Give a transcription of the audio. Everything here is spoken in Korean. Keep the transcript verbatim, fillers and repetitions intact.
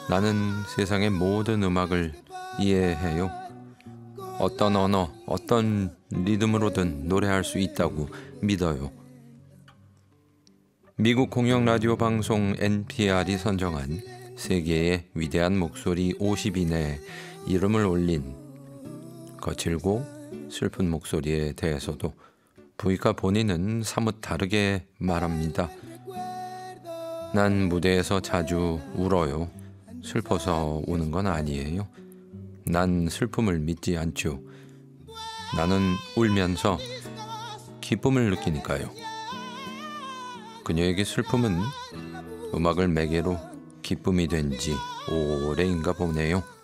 나는 세상의 모든 음악을 이해해요. 어떤 언어, 어떤 리듬으로든 노래할 수 있다고 믿어요. 미국 공영 라디오 방송 엔피알이 선정한 세계의 위대한 목소리 오십 인에 이름을 올린 거칠고 슬픈 목소리에 대해서도 부이카 본인은 사뭇 다르게 말합니다. 난 무대에서 자주 울어요. 슬퍼서 우는 건 아니에요. 난 슬픔을 믿지 않죠. 나는 울면서 기쁨을 느끼니까요. 그녀에게 슬픔은 음악을 매개로 기쁨이 된 지 오래인가 보네요.